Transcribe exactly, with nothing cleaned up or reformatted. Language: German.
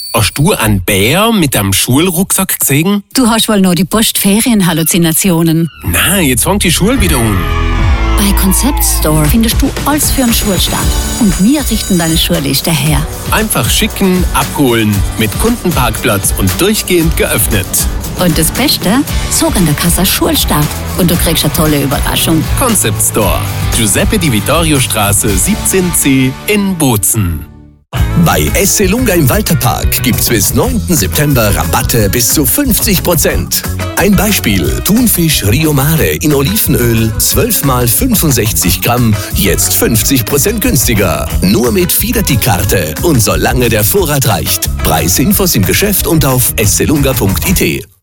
Hast du einen Bär mit einem Schulrucksack gesehen? Du hast wohl noch die Postferienhalluzinationen. Nein, jetzt fängt die Schule wieder an. Bei Concept Store findest du alles für einen Schulstart. Und wir richten deine Schulliste her. Einfach schicken, abholen, mit Kundenparkplatz und durchgehend geöffnet. Und das Beste? Sog an der Kasse Schulstart. Und du kriegst eine tolle Überraschung. Concept Store. Giuseppe di Vittorio Straße siebzehn C in Bozen. Bei Esselunga im Walterpark gibt's bis neunten September Rabatte bis zu fünfzig Prozent. Ein Beispiel: Thunfisch Rio Mare in Olivenöl, zwölf mal fünfundsechzig Gramm, jetzt fünfzig Prozent günstiger. Nur mit Fidati-Karte und solange der Vorrat reicht. Preisinfos im Geschäft und auf esselunga punkt it.